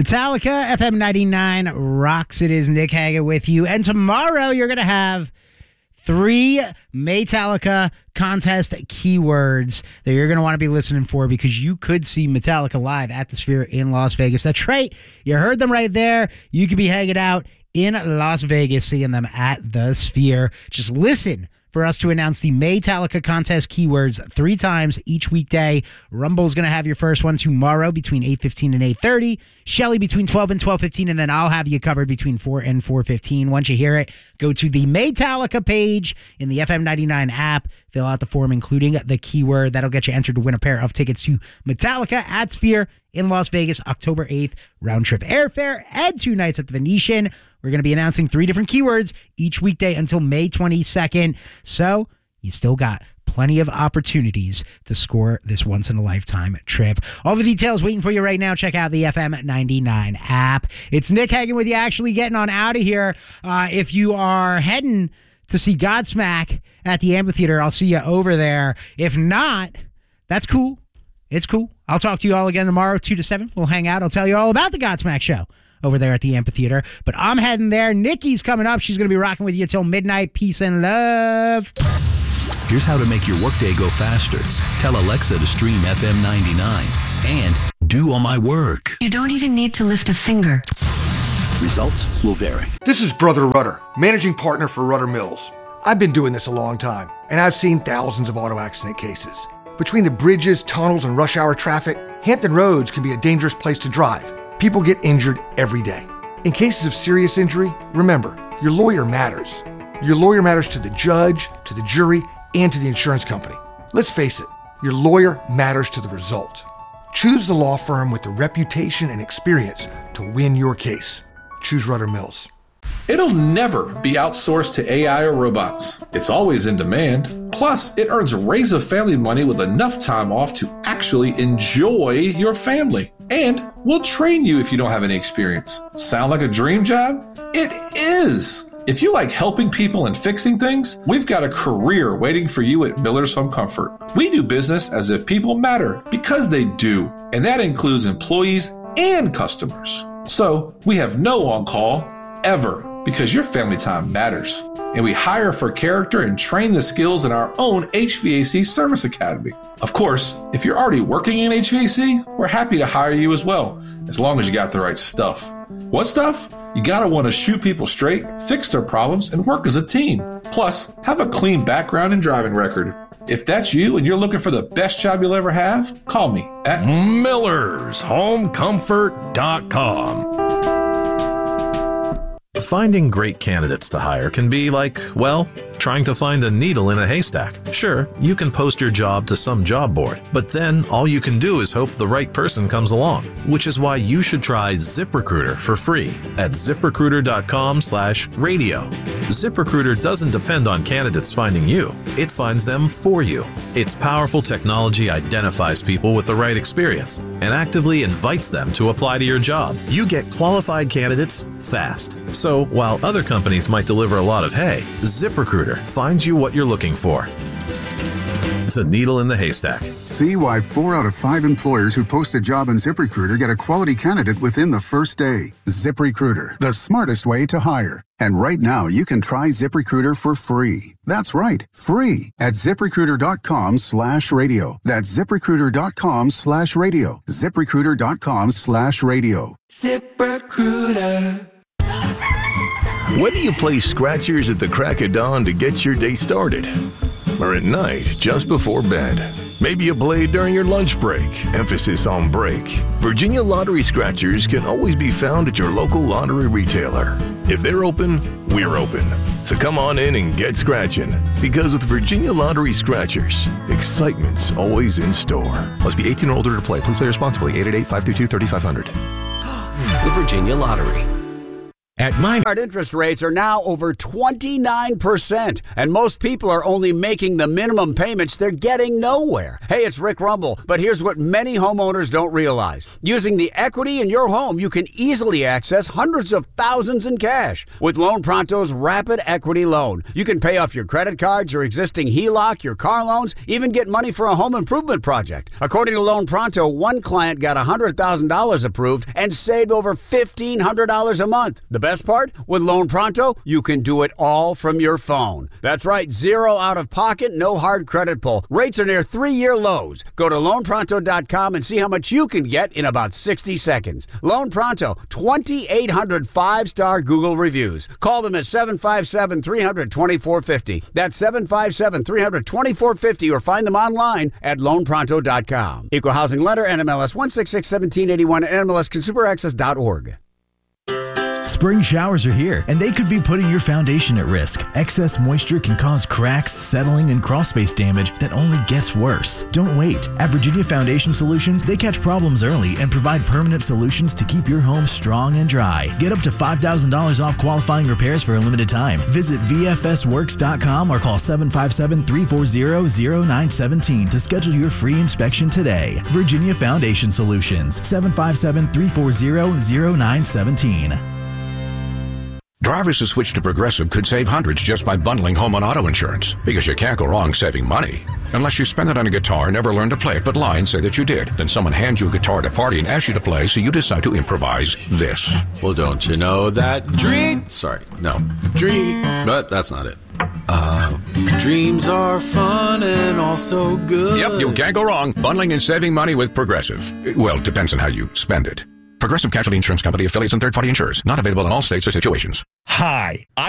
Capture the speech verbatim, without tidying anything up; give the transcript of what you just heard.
Metallica, F M ninety-nine rocks. It is Nick Hagan with you. And tomorrow you're going to have three Metallica contest keywords that you're going to want to be listening for because you could see Metallica live at the Sphere in Las Vegas. That's right. You heard them right there. You could be hanging out in Las Vegas seeing them at the Sphere. Just listen for us to announce the Metallica contest keywords three times each weekday. Rumble's going to have your first one tomorrow between eight fifteen and eight thirty. Shelly between twelve and twelve fifteen, and then I'll have you covered between four and four fifteen. Once you hear it, go to the Metallica page in the F M ninety-nine app. Fill out the form, including the keyword. That'll get you entered to win a pair of tickets to Metallica at Sphere in Las Vegas, October eighth. Round trip airfare and two nights at the Venetian. We're going to be announcing three different keywords each weekday until May twenty-second. So you still got plenty of opportunities to score this once-in-a-lifetime trip. All the details waiting for you right now. Check out the F M ninety-nine app. It's Nick Hagan with you, actually getting on out of here. Uh, if you are heading to see Godsmack at the amphitheater, I'll see you over there. If not, that's cool. It's cool. I'll talk to you all again tomorrow, two to seven. We'll hang out. I'll tell you all about the Godsmack show over there at the amphitheater. But I'm heading there. Nikki's coming up. She's going to be rocking with you until midnight. Peace and love. Here's how to make your workday go faster. Tell Alexa to stream F M ninety-nine and do all my work. You don't even need to lift a finger. Results will vary. This is Brother Rudder, managing partner for Rudder Mills. I've been doing this a long time, and I've seen thousands of auto accident cases. Between the bridges, tunnels, and rush hour traffic, Hampton Roads can be a dangerous place to drive. People get injured every day. In cases of serious injury, remember, your lawyer matters. Your lawyer matters to the judge, to the jury, and to the insurance company. Let's face it, your lawyer matters to the result. Choose the law firm with the reputation and experience to win your case. Choose Rudder Mills. It'll never be outsourced to A I or robots. It's always in demand. Plus, it earns Raise a Family money with enough time off to actually enjoy your family. And we'll train you if you don't have any experience. Sound like a dream job? It is! If you like helping people and fixing things, we've got a career waiting for you at Miller's Home Comfort. We do business as if people matter, because they do, and that includes employees and customers. So, we have no on-call, ever, because your family time matters. And we hire for character and train the skills in our own H V A C Service Academy. Of course, if you're already working in H V A C, we're happy to hire you as well, as long as you got the right stuff. What stuff? You gotta want to shoot people straight, fix their problems, and work as a team. Plus, have a clean background and driving record. If that's you and you're looking for the best job you'll ever have, call me at Millers Home Comfort dot com. Finding great candidates to hire can be like, well, trying to find a needle in a haystack. Sure, you can post your job to some job board, but then all you can do is hope the right person comes along, which is why you should try ZipRecruiter for free at ZipRecruiter dot com slash radio. ZipRecruiter doesn't depend on candidates finding you. It finds them for you. Its powerful technology identifies people with the right experience and actively invites them to apply to your job. You get qualified candidates fast. So while other companies might deliver a lot of hay, ZipRecruiter finds you what you're looking for. The needle in the haystack. See why four out of five employers who post a job on ZipRecruiter get a quality candidate within the first day. ZipRecruiter, the smartest way to hire. And right now, you can try ZipRecruiter for free. That's right, free at ZipRecruiter dot com slash radio. That's ZipRecruiter dot com slash radio. ZipRecruiter dot com slash radio. ZipRecruiter. Whether you play scratchers at the crack of dawn to get your day started, or at night just before bed, maybe you play during your lunch break, emphasis on break, Virginia Lottery Scratchers can always be found at your local lottery retailer. If they're open, we're open. So come on in and get scratching, because with Virginia Lottery Scratchers, excitement's always in store. Must be eighteen or older to play. Please play responsibly. eight eight eight, five three two, three five zero zero. The Virginia Lottery. At mine, Our interest rates are now over twenty-nine percent, and most people are only making the minimum payments. They're getting nowhere. Hey, it's Rick Rumble, but here's what many homeowners don't realize. Using the equity in your home, you can easily access hundreds of thousands in cash. With Loan Pronto's Rapid Equity Loan, you can pay off your credit cards, your existing H E L O C, your car loans, even get money for a home improvement project. According to Loan Pronto, one client got one hundred thousand dollars approved and saved over fifteen hundred dollars a month. The best part? With Loan Pronto, you can do it all from your phone. That's right, zero out of pocket, no hard credit pull. Rates are near three-year lows. Go to loan pronto dot com and see how much you can get in about sixty seconds. Loan Pronto, twenty-eight hundred five-star Google reviews. Call them at seven five seven, three hundred, twenty-four fifty. That's seven five seven, three hundred, twenty-four fifty, or find them online at loan pronto dot com. Equal housing lender, N M L S one six six, one seven eight one, N M L S consumer access dot org. Spring showers are here, and they could be putting your foundation at risk. Excess moisture can cause cracks, settling, and crawlspace damage that only gets worse. Don't wait. At Virginia Foundation Solutions, they catch problems early and provide permanent solutions to keep your home strong and dry. Get up to five thousand dollars off qualifying repairs for a limited time. Visit V F S works dot com or call seven five seven, three four zero, zero nine one seven to schedule your free inspection today. Virginia Foundation Solutions, seven five seven, three four zero, zero nine one seven. Drivers who switch to Progressive could save hundreds just by bundling home and auto insurance, because you can't go wrong saving money. Unless you spend it on a guitar, never learn to play it, but lie and say that you did. Then someone hands you a guitar at a party and asks you to play, so you decide to improvise this. Well, don't you know that dream... Sorry, no. Dream... But that's not it. Uh, dreams are fun and also good. Yep, you can't go wrong. Bundling and saving money with Progressive. Well, it depends on how you spend it. Progressive Casualty Insurance Company, affiliates, and third-party insurers. Not available in all states or situations. Hi, I